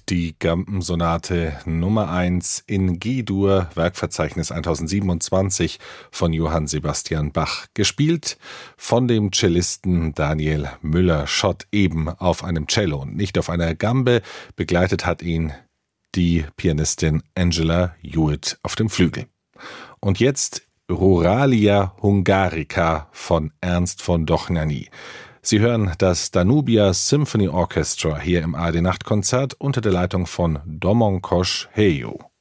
Die Gampen-Sonate Nummer 1 in G-Dur, Werkverzeichnis 1027 von Johann Sebastian Bach. Gespielt von dem Cellisten Daniel Müller-Schott, eben auf einem Cello und nicht auf einer Gambe. Begleitet hat ihn die Pianistin Angela Hewitt auf dem Flügel. Und jetzt Ruralia Hungarica von Ernst von Dohnányi. Sie hören das Danubia Symphony Orchestra hier im ARD Nachtkonzert unter der Leitung von Domongos Helyó.